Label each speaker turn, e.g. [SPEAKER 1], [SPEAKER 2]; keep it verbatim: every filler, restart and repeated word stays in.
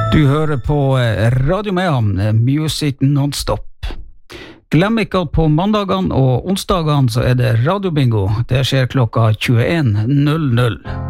[SPEAKER 1] Du hører på Radio Mea, Music Non-Stop. Glem ikke at på mandagene og onsdagene så er det radiobingo. Det skjer klokka tjueen null null.